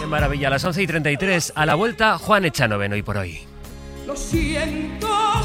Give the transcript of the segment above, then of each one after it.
maravilla! A las 11:33, a la vuelta, Juan Echanoven, Hoy por Hoy. Lo siento.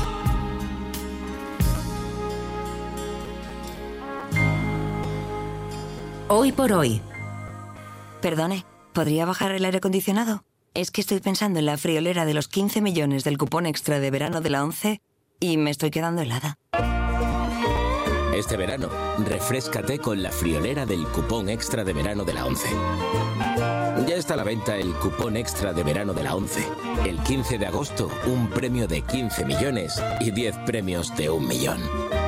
Hoy por Hoy. Perdone, ¿podría bajar el aire acondicionado? Es que estoy pensando en la friolera de los 15 millones del cupón extra de verano de la ONCE y me estoy quedando helada. Este verano, refréscate con la friolera del cupón extra de verano de la ONCE. Ya está a la venta el cupón extra de verano de la ONCE. El 15 de agosto, un premio de 15 millones y 10 premios de 1 millón.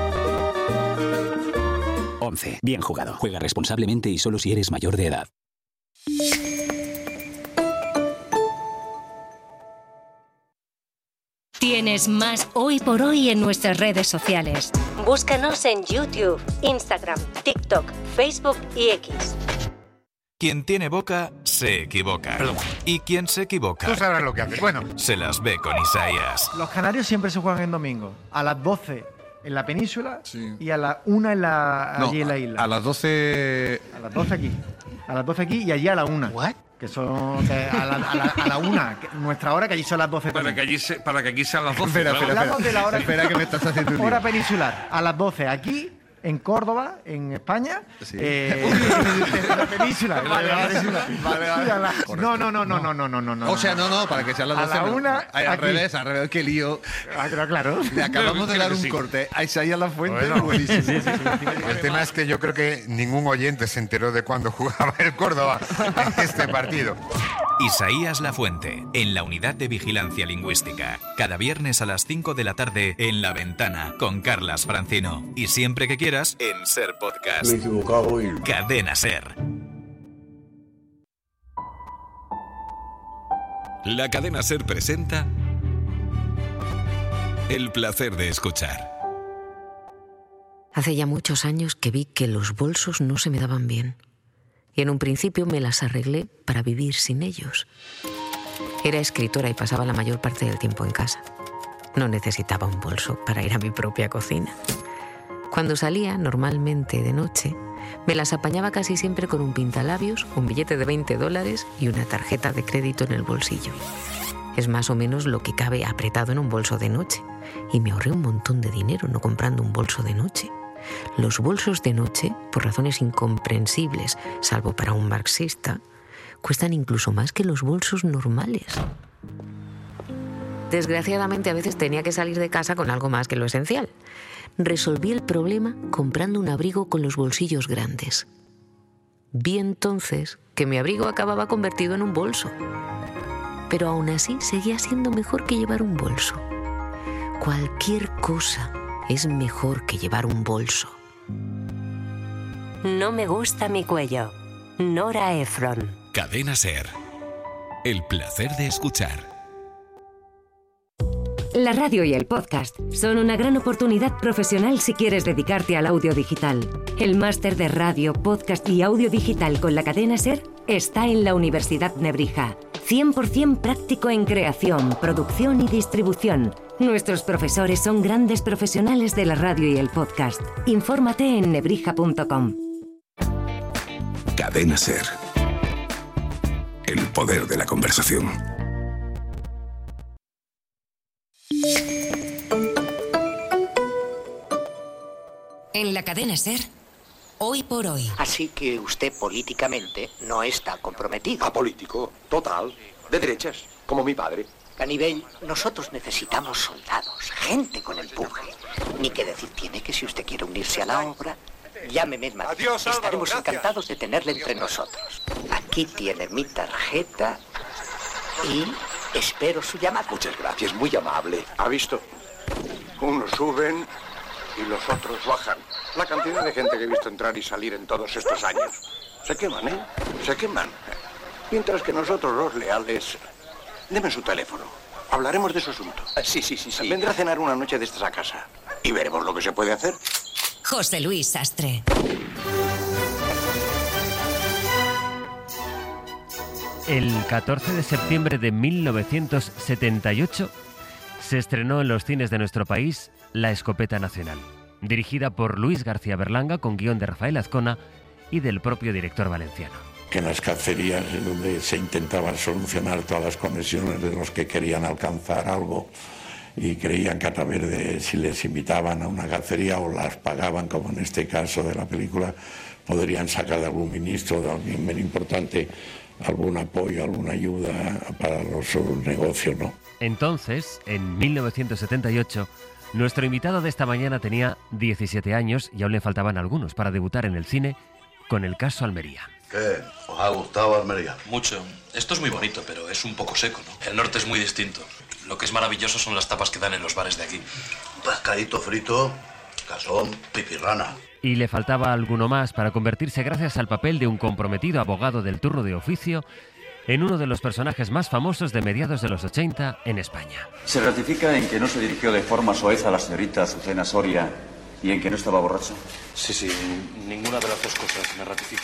ONCE. Bien jugado. Juega responsablemente y solo si eres mayor de edad. Tienes más Hoy por Hoy en nuestras redes sociales. Búscanos en YouTube, Instagram, TikTok, Facebook y X. Quien tiene boca, se equivoca. Perdón. Y quien se equivoca... Tú sabrás lo que haces. Bueno. Se las ve con Isaías. Los canarios siempre se juegan en domingo. A las 12 en la península y a las 1 allí en la isla. A las 12... A las 12 aquí. A las 12 aquí y allí a la 1. ¿What? Que son a la 1, nuestra hora, que allí son las 12 para que aquí sean las 12. Espera que me estás haciendo un hora peninsular. A las 12 aquí, en Córdoba, en España. Sí. En la península. Vale. No. O sea, no, para que sean las 12. A la 1 al revés, qué lío. Claro. Le acabamos de dar un corte a Isaías Lafuente. Bueno, buenísimo. Sí. El tema es que yo creo que ningún oyente se enteró de cuándo jugaba el Córdoba en este partido. Isaías Lafuente, en la Unidad de Vigilancia Lingüística. Cada viernes a las 5 de la tarde en La Ventana, con Carlas Francino. Y siempre que quieras, en Ser Podcast. Me he equivocado y... Cadena Ser. La Cadena Ser presenta El placer de escuchar. Hace ya muchos años que vi que los bolsos no se me daban bien. Y en un principio me las arreglé para vivir sin ellos. Era escritora y pasaba la mayor parte del tiempo en casa. No necesitaba un bolso para ir a mi propia cocina. Cuando salía, normalmente de noche, me las apañaba casi siempre con un pintalabios, un billete de $20 y una tarjeta de crédito en el bolsillo. Es más o menos lo que cabe apretado en un bolso de noche. Y me ahorré un montón de dinero no comprando un bolso de noche. Los bolsos de noche, por razones incomprensibles, salvo para un marxista, cuestan incluso más que los bolsos normales. Desgraciadamente, a veces tenía que salir de casa con algo más que lo esencial. Resolví el problema comprando un abrigo con los bolsillos grandes. Vi entonces que mi abrigo acababa convertido en un bolso. Pero aún así seguía siendo mejor que llevar un bolso. Cualquier cosa es mejor que llevar un bolso. No me gusta mi cuello. Nora Ephron. Cadena Ser. El placer de escuchar. La radio y el podcast son una gran oportunidad profesional si quieres dedicarte al audio digital. El máster de radio, podcast y audio digital con la Cadena Ser está en la Universidad Nebrija. 100% práctico en creación, producción y distribución. Nuestros profesores son grandes profesionales de la radio y el podcast. Infórmate en nebrija.com. Cadena Ser. El poder de la conversación. En la Cadena Ser, Hoy por Hoy. Así que usted políticamente no está comprometido. Apolítico, total, de derechas, como mi padre. Canibel, nosotros necesitamos soldados, gente con empuje. Ni que decir tiene que si usted quiere unirse a la obra, llámeme en Madrid. Adiós, Álvaro, estaremos gracias. encantados de tenerle entre nosotros. Aquí tiene mi tarjeta y espero su llamada. Muchas gracias, muy amable. ¿Ha visto? Unos suben y los otros bajan. La cantidad de gente que he visto entrar y salir en todos estos años. Se queman, ¿eh? Se queman. Mientras que nosotros, los leales... Deme su teléfono. Hablaremos de su asunto. Sí. Vendré a cenar una noche de estas a casa. Y veremos lo que se puede hacer. José Luis Sastre. El 14 de septiembre de 1978 se estrenó en los cines de nuestro país La Escopeta Nacional, dirigida por Luis García Berlanga con guión de Rafael Azcona y del propio director valenciano. que en las cacerías donde se intentaban solucionar todas las conexiones de los que querían alcanzar algo y creían que a través de, si les invitaban a una cacería o las pagaban, como en este caso de la película, podrían sacar de algún ministro, de alguien muy importante, algún apoyo, alguna ayuda para los negocios, ¿no? Entonces, en 1978, nuestro invitado de esta mañana tenía 17 años y aún le faltaban algunos para debutar en el cine con El caso Almería. ¿Qué? ¿Os ha gustado Almería? Mucho. Esto es muy bonito, pero es un poco seco, ¿no? El norte es muy distinto. Lo que es maravilloso son las tapas que dan en los bares de aquí. Pescadito frito, casón, pipirrana. Y le faltaba alguno más para convertirse, gracias al papel de un comprometido abogado del turno de oficio, en uno de los personajes más famosos de mediados de los 80 en España. ¿Se ratifica en que no se dirigió de forma soez a la señorita Azucena Soria y en que no estaba borracho? Sí, ninguna de las dos cosas, me ratifico.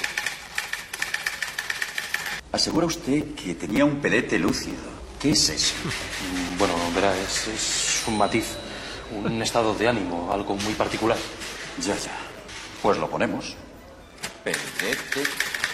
Asegura usted que tenía un pedete lúcido. ¿Qué es eso? Bueno, verá, es un matiz, un estado de ánimo, algo muy particular. Ya. Pues lo ponemos. Pedete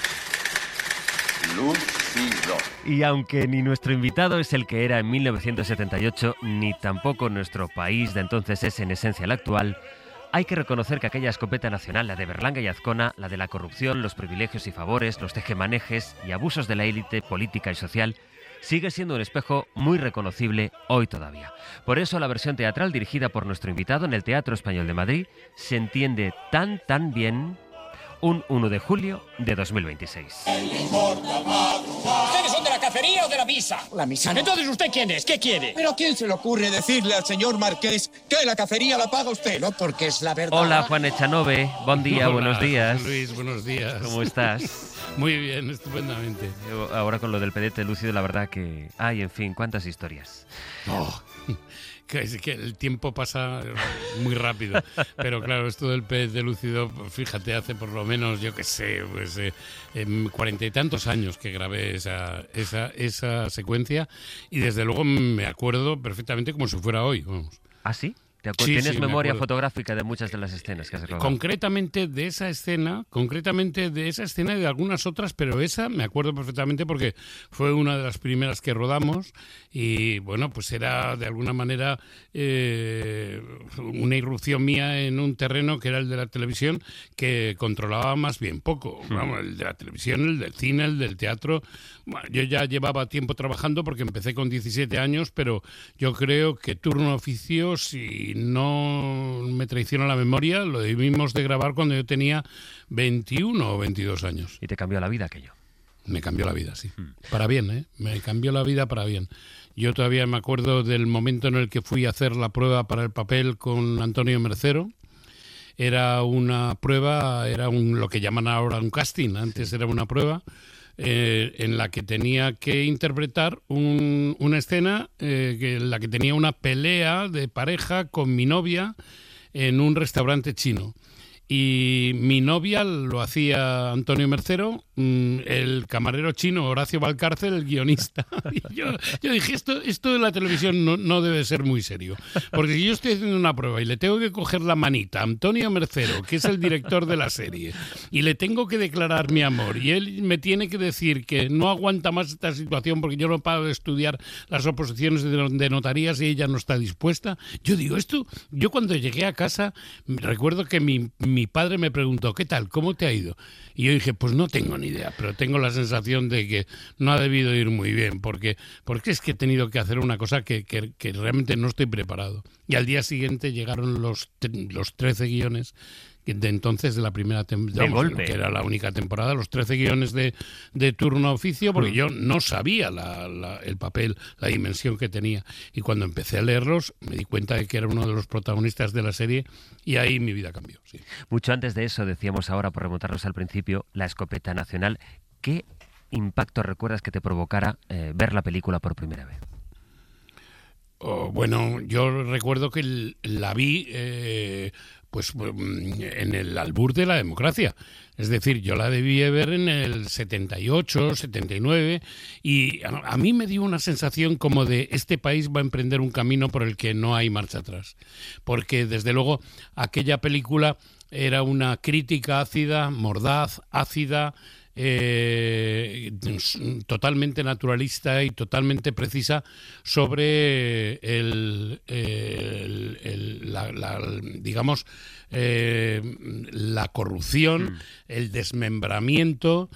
lúcido. Y aunque ni nuestro invitado es el que era en 1978, ni tampoco nuestro país de entonces es en esencia el actual, hay que reconocer que aquella escopeta nacional, la de Berlanga y Azcona, la de la corrupción, los privilegios y favores, los tejemanejes y abusos de la élite política y social, sigue siendo un espejo muy reconocible hoy todavía. Por eso la versión teatral dirigida por nuestro invitado en el Teatro Español de Madrid se entiende tan bien un 1 de julio de 2026. ¿Ustedes son de la cacería o de la misa? La misa. Entonces, ¿usted quién es? ¿Qué quiere? ¿Pero a quién se le ocurre decirle al señor Marqués que la cacería la paga usted? No, porque es la verdad. Hola, Juan Echanove. Buen día, Hola, buenos días. Luis, buenos días. ¿Cómo estás? Muy bien, estupendamente. Ahora con lo del pedete lúcido, la verdad que... Ay, en fin, cuántas historias. Oh, que el tiempo pasa muy rápido. Pero claro, esto del pedete lúcido, fíjate, hace por lo menos, yo qué sé, pues 40 y tantos años que grabé esa secuencia y desde luego me acuerdo perfectamente como si fuera hoy, vamos. ¿Ah, sí? Sí, ¿Tienes memoria acuerdo. fotográfica de muchas de las escenas que has rodado? Concretamente de esa escena y de algunas otras, pero esa me acuerdo perfectamente porque fue una de las primeras que rodamos y bueno, pues era de alguna manera una irrupción mía en un terreno que era el de la televisión, que controlaba más bien poco. Vamos, el de la televisión, el del cine, el del teatro. Bueno, yo ya llevaba tiempo trabajando porque empecé con 17 años, pero yo creo que turno oficio, si no me traiciona la memoria, lo debimos de grabar cuando yo tenía 21 o 22 años. ¿Y te cambió la vida aquello? Me cambió la vida, sí. Para bien, ¿eh? Me cambió la vida para bien. Yo todavía me acuerdo del momento en el que fui a hacer la prueba para el papel con Antonio Mercero. Era una prueba, lo que llaman ahora un casting, antes era una prueba en la que tenía que interpretar una escena en la que tenía una pelea de pareja con mi novia en un restaurante chino. Y mi novia lo hacía Antonio Mercero, el camarero chino Horacio Valcárcel, el guionista. Y yo dije, esto de la televisión no debe ser muy serio. Porque si yo estoy haciendo una prueba y le tengo que coger la manita a Antonio Mercero, que es el director de la serie, y le tengo que declarar mi amor, y él me tiene que decir que no aguanta más esta situación porque yo no paro de estudiar las oposiciones de notarías y ella no está dispuesta. Yo digo, yo cuando llegué a casa, recuerdo que mi padre me preguntó, ¿qué tal? ¿Cómo te ha ido? Y yo dije, pues no tengo ni idea, pero tengo la sensación de que no ha debido ir muy bien, porque es que he tenido que hacer una cosa que realmente no estoy preparado. Y al día siguiente llegaron los 13 guiones de entonces de la primera temporada, que era la única temporada, los 13 guiones de turno oficio, porque yo no sabía el papel, la dimensión que tenía. Y cuando empecé a leerlos, me di cuenta de que era uno de los protagonistas de la serie y ahí mi vida cambió. Sí. Mucho antes de eso, decíamos ahora, por remontarnos al principio, la escopeta nacional. ¿Qué impacto recuerdas que te provocara ver la película por primera vez? Bueno, yo recuerdo que la vi pues en el albur de la democracia. Es decir, yo la debí ver en el 78, 79 y a mí me dio una sensación como de este país va a emprender un camino por el que no hay marcha atrás. Porque desde luego aquella película era una crítica ácida, mordaz, ácida, totalmente naturalista y totalmente precisa sobre digamos, la corrupción, el desmembramiento,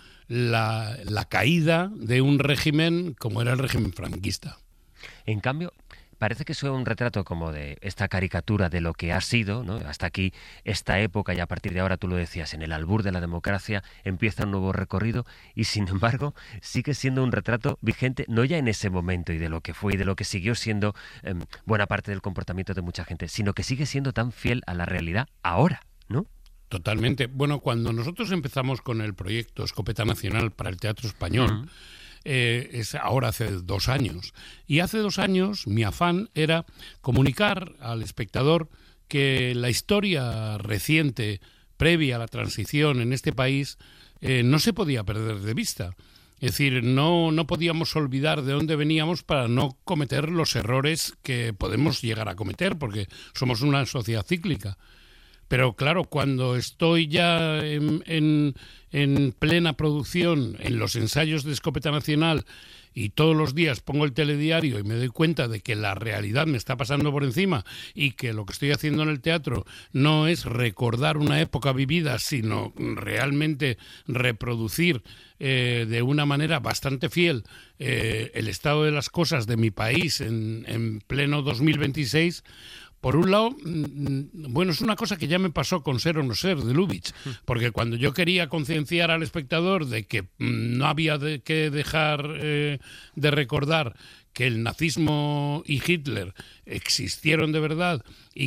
la caída de un régimen como era el régimen franquista. En cambio, parece que es un retrato como de esta caricatura de lo que ha sido, ¿no? Hasta aquí esta época, y a partir de ahora, tú lo decías, en el albur de la democracia empieza un nuevo recorrido, y sin embargo sigue siendo un retrato vigente, no ya en ese momento y de lo que fue y de lo que siguió siendo buena parte del comportamiento de mucha gente, sino que sigue siendo tan fiel a la realidad ahora, ¿no? Totalmente. Bueno, cuando nosotros empezamos con el proyecto Escopeta Nacional para el Teatro Español, es ahora hace 2 años. Y hace 2 años mi afán era comunicar al espectador que la historia reciente, previa a la transición en este país, no se podía perder de vista. Es decir, no podíamos olvidar de dónde veníamos para no cometer los errores que podemos llegar a cometer, porque somos una sociedad cíclica. Pero claro, cuando estoy ya en plena producción, en los ensayos de Escopeta Nacional, y todos los días pongo el telediario y me doy cuenta de que la realidad me está pasando por encima y que lo que estoy haciendo en el teatro no es recordar una época vivida, sino realmente reproducir de una manera bastante fiel el estado de las cosas de mi país en pleno 2026, por un lado, bueno, es una cosa que ya me pasó con Ser o no ser, de Lubitsch, porque cuando yo quería concienciar al espectador de que no había que dejar de recordar que el nazismo y Hitler existieron de verdad y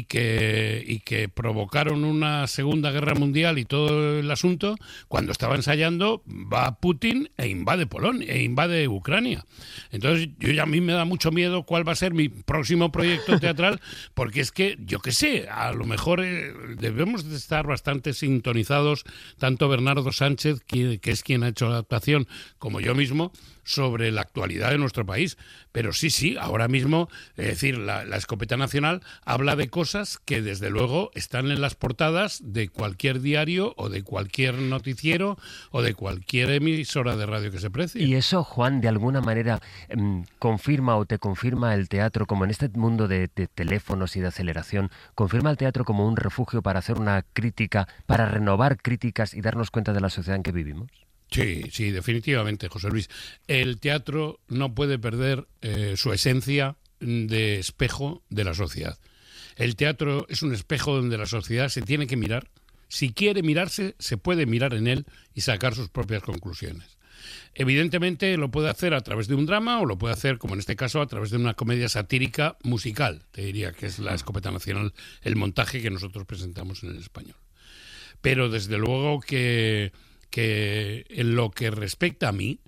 que provocaron una segunda guerra mundial y todo el asunto, cuando estaba ensayando va Putin e invade Polonia, e invade Ucrania. Entonces a mí me da mucho miedo cuál va a ser mi próximo proyecto teatral, porque es que, yo qué sé, a lo mejor debemos de estar bastante sintonizados, tanto Bernardo Sánchez, que es quien ha hecho la adaptación, como yo mismo, sobre la actualidad de nuestro país. Pero sí, ahora mismo, es decir, la Escopeta Nacional habla de cosas que desde luego están en las portadas de cualquier diario o de cualquier noticiero o de cualquier emisora de radio que se precie. Y eso, Juan, de alguna manera confirma o te confirma el teatro, como en este mundo de teléfonos y de aceleración, confirma el teatro como un refugio para hacer una crítica, para renovar críticas y darnos cuenta de la sociedad en que vivimos. Sí, definitivamente, José Luis. El teatro no puede perder su esencia de espejo de la sociedad. El teatro es un espejo donde la sociedad se tiene que mirar. Si quiere mirarse, se puede mirar en él y sacar sus propias conclusiones. Evidentemente lo puede hacer a través de un drama o lo puede hacer, como en este caso, a través de una comedia satírica musical. Te diría que es la Escopeta Nacional, el montaje que nosotros presentamos en el Español. Pero desde luego que en lo que respecta a mí,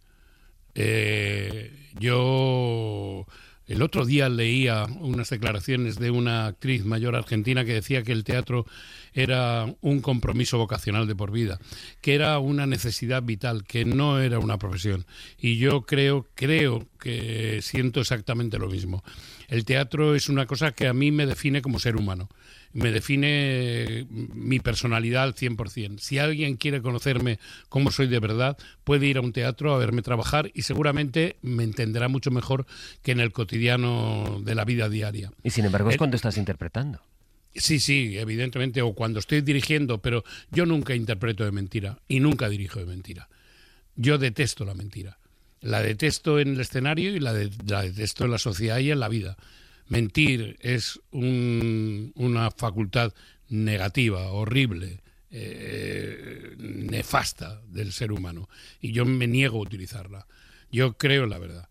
yo el otro día leía unas declaraciones de una actriz mayor argentina que decía que el teatro era un compromiso vocacional de por vida, que era una necesidad vital, que no era una profesión. Y yo creo que siento exactamente lo mismo. El teatro es una cosa que a mí me define como ser humano. Me define mi personalidad al 100%. Si alguien quiere conocerme como soy de verdad, puede ir a un teatro a verme trabajar y seguramente me entenderá mucho mejor que en el cotidiano de la vida diaria. Y sin embargo es cuando estás interpretando. Sí, evidentemente, o cuando estoy dirigiendo, pero yo nunca interpreto de mentira y nunca dirijo de mentira. Yo detesto la mentira. La detesto en el escenario y la detesto en la sociedad y en la vida. Mentir es una facultad negativa, horrible, nefasta del ser humano. Y yo me niego a utilizarla. Yo creo en la verdad.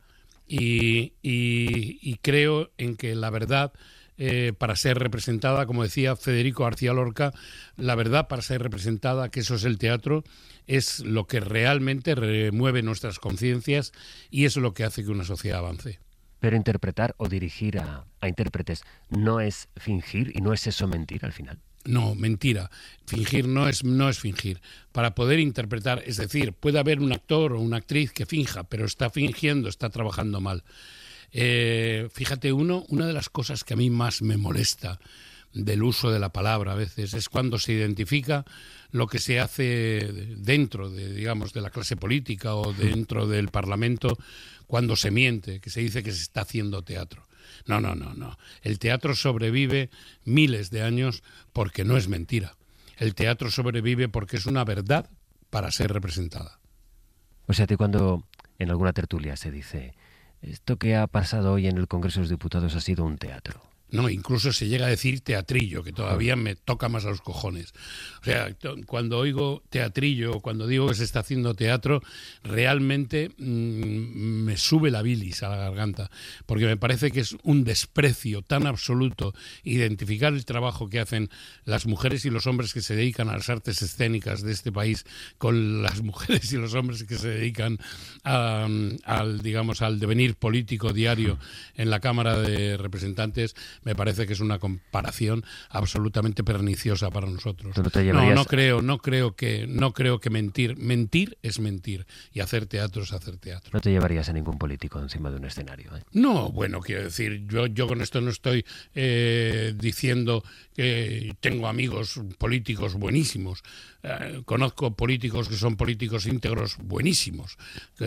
Y creo en que la verdad, para ser representada, como decía Federico García Lorca, la verdad para ser representada, que eso es el teatro, es lo que realmente remueve nuestras conciencias y es lo que hace que una sociedad avance. Pero interpretar o dirigir a intérpretes no es fingir y no es eso mentir al final. No, mentira. Fingir no es fingir. Para poder interpretar, es decir, puede haber un actor o una actriz que finja, pero está fingiendo, está trabajando mal. Fíjate, una de las cosas que a mí más me molesta del uso de la palabra a veces, es cuando se identifica lo que se hace dentro de, digamos, de la clase política o dentro del Parlamento, cuando se miente, que se dice que se está haciendo teatro. No. El teatro sobrevive miles de años porque no es mentira. El teatro sobrevive porque es una verdad para ser representada. O sea, cuando en alguna tertulia se dice, esto que ha pasado hoy en el Congreso de los Diputados ha sido un teatro. No, incluso se llega a decir teatrillo, que todavía me toca más a los cojones. O sea, cuando oigo teatrillo, cuando digo que se está haciendo teatro, realmente me sube la bilis a la garganta, porque me parece que es un desprecio tan absoluto identificar el trabajo que hacen las mujeres y los hombres que se dedican a las artes escénicas de este país con las mujeres y los hombres que se dedican al devenir político diario en la Cámara de Representantes. Me parece que es una comparación absolutamente perniciosa para nosotros. No creo que mentir es mentir y hacer teatro es hacer teatro. No te llevarías a ningún político encima de un escenario, ¿eh? No, bueno, quiero decir, yo con esto no estoy diciendo que tengo amigos políticos buenísimos. Conozco políticos que son políticos íntegros buenísimos.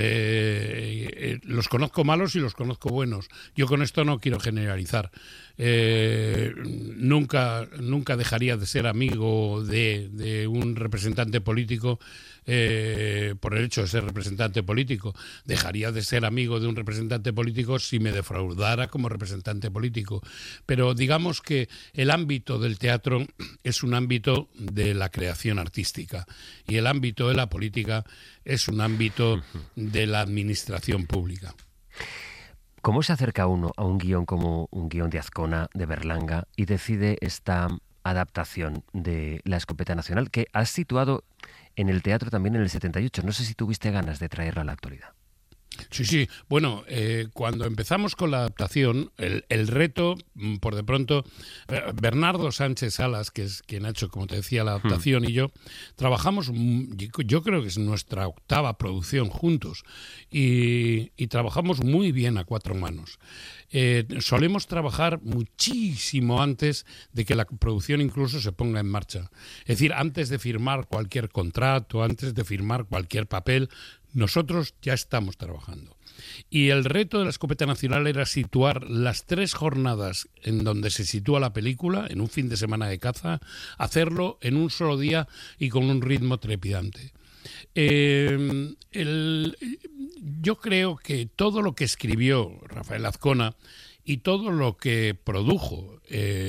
Los conozco malos y los conozco buenos. Yo con esto no quiero generalizar. Nunca dejaría de ser amigo de un representante político por el hecho de ser representante político. Dejaría de ser amigo de un representante político si me defraudara como representante político. Pero digamos que el ámbito del teatro es un ámbito de la creación artística y el ámbito de la política es un ámbito de la administración pública. ¿Cómo se acerca uno a un guión como un guión de Azcona, de Berlanga, y decide esta adaptación de La Escopeta Nacional, que has situado en el teatro también en el 78? No sé si tuviste ganas de traerla a la actualidad. Sí. Bueno, cuando empezamos con la adaptación, el reto, por de pronto, Bernardo Sánchez Salas, que es quien ha hecho, como te decía, la adaptación, y yo, trabajamos, yo creo que es nuestra 8ª producción juntos, y trabajamos muy bien a 4 manos. Solemos trabajar muchísimo antes de que la producción incluso se ponga en marcha. Es decir, antes de firmar cualquier contrato, antes de firmar cualquier papel, nosotros ya estamos trabajando. Y el reto de La Escopeta Nacional era situar las 3 jornadas en donde se sitúa la película, en un fin de semana de caza, hacerlo en un solo día y con un ritmo trepidante. Yo creo que todo lo que escribió Rafael Azcona y todo lo que produjo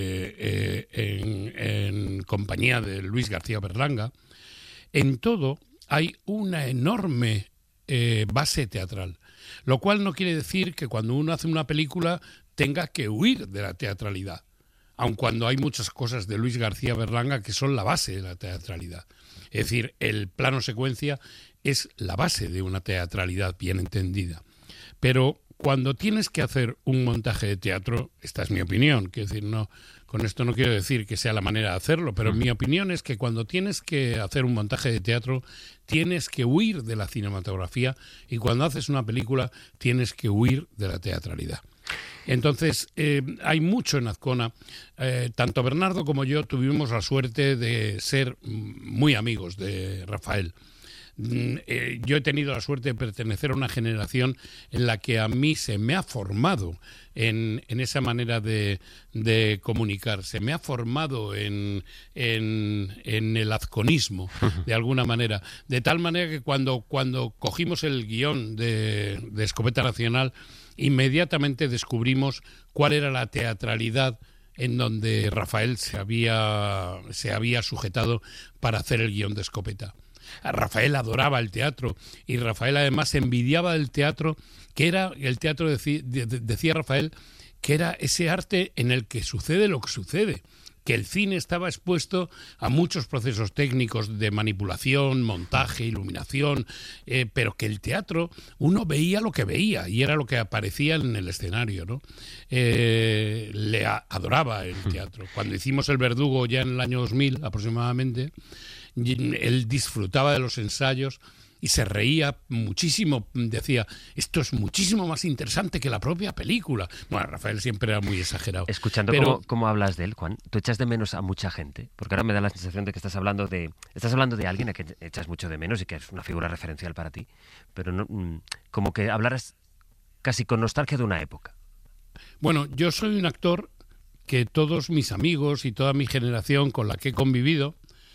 en compañía de Luis García Berlanga, en todo hay una enorme base teatral, lo cual no quiere decir que cuando uno hace una película tenga que huir de la teatralidad, aun cuando hay muchas cosas de Luis García Berlanga que son la base de la teatralidad. Es decir, el plano secuencia es la base de una teatralidad bien entendida. Pero cuando tienes que hacer un montaje de teatro, esta es mi opinión, quiero decir, no, con esto no quiero decir que sea la manera de hacerlo, pero mi opinión es que cuando tienes que hacer un montaje de teatro, tienes que huir de la cinematografía, y cuando haces una película, tienes que huir de la teatralidad. Entonces, hay mucho en Azcona. Tanto Bernardo como yo tuvimos la suerte de ser muy amigos de Rafael. Yo he tenido la suerte de pertenecer a una generación en la que a mí se me ha formado en esa manera de comunicar, se me ha formado en el azconismo, de alguna manera, de tal manera que cuando cogimos el guión de Escopeta Nacional, inmediatamente descubrimos cuál era la teatralidad en donde Rafael se había sujetado para hacer el guión de Escopeta. Rafael adoraba el teatro y Rafael además envidiaba el teatro, que era el teatro, decía Rafael, que era ese arte en el que sucede lo que sucede, que el cine estaba expuesto a muchos procesos técnicos de manipulación, montaje, iluminación, pero que el teatro uno veía lo que veía y era lo que aparecía en el escenario, ¿no? Le adoraba el teatro. Cuando hicimos El Verdugo ya en el año 2000 aproximadamente, él disfrutaba de los ensayos y se reía muchísimo, decía, esto es muchísimo más interesante que la propia película. Bueno, Rafael siempre era muy exagerado. Escuchando pero, cómo hablas de él, Juan, ¿tú echas de menos a mucha gente? Porque ahora me da la sensación de que estás hablando de alguien a que echas mucho de menos y que es una figura referencial para ti, pero no, como que hablaras casi con nostalgia de una época. Bueno, yo soy un actor que todos mis amigos y toda mi generación con la que he convivido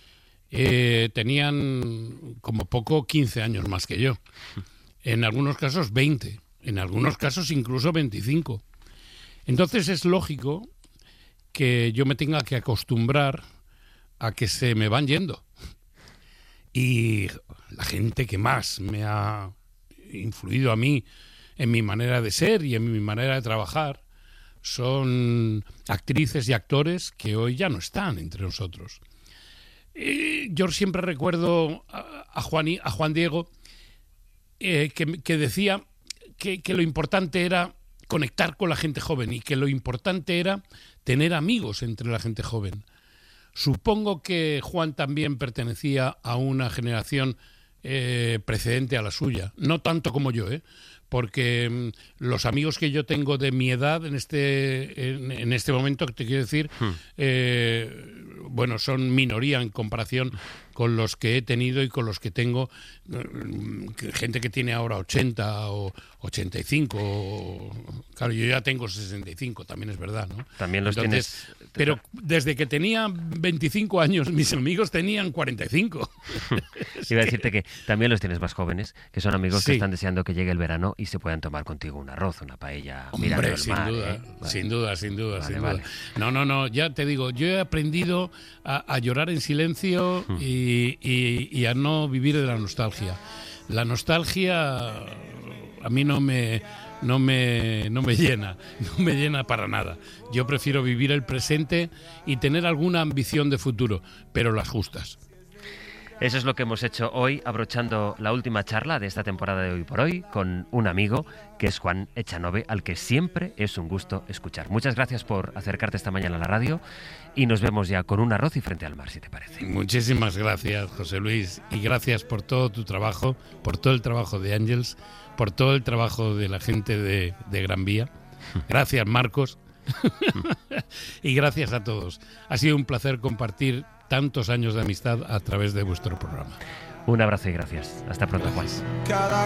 tenían como poco 15 años más que yo. En algunos casos 20, en algunos casos incluso 25. Entonces es lógico que yo me tenga que acostumbrar a que se me van yendo. Y la gente que más me ha influido a mí en mi manera de ser y en mi manera de trabajar son actrices y actores que hoy ya no están entre nosotros. Yo siempre recuerdo a Juan Diego que decía que lo importante era conectar con la gente joven y que lo importante era tener amigos entre la gente joven. Supongo que Juan también pertenecía a una generación precedente a la suya, no tanto como yo, porque los amigos que yo tengo de mi edad en este momento, te quiero decir, bueno, son minoría en comparación con los que he tenido y con los que tengo, gente que tiene ahora 80 o 85, claro, yo ya tengo 65, también es verdad, ¿no? También los tienes... Pero desde que tenía 25 años, mis amigos tenían 45. Iba a decirte que también los tienes más jóvenes, que son amigos que están deseando que llegue el verano y se puedan tomar contigo un arroz, una paella, mirando el mar. Sin duda. Vale. No, ya te digo, yo he aprendido a llorar en silencio y a no vivir de la nostalgia. La nostalgia a mí no me llena para nada. Yo prefiero vivir el presente y tener alguna ambición de futuro, pero las justas. Eso es lo que hemos hecho hoy, abrochando la última charla de esta temporada de Hoy por Hoy con un amigo que es Juan Echanove, al que siempre es un gusto escuchar. Muchas gracias por acercarte esta mañana a la radio y nos vemos ya con un arroz y frente al mar, si te parece. Muchísimas gracias, José Luis, y gracias por todo tu trabajo, por todo el trabajo de Ángels, por todo el trabajo de la gente de Gran Vía. Gracias, Marcos. Y gracias a todos. Ha sido un placer compartir tantos años de amistad a través de vuestro programa. Un abrazo y gracias. Hasta pronto, Juan.